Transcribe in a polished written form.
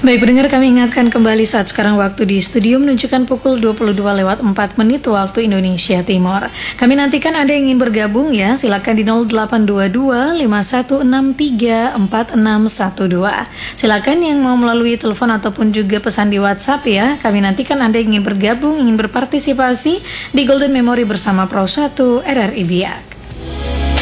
Baik pendengar, kami ingatkan kembali saat sekarang waktu di studio menunjukkan pukul 22:04 waktu Indonesia Timur. Kami nantikan Anda yang ingin bergabung ya, silakan di 0822 5163 4612. Silakan yang mau melalui telepon ataupun juga pesan di WhatsApp ya. Kami nantikan Anda yang ingin bergabung, ingin berpartisipasi di Golden Memory bersama Pro 1 RRI Biak.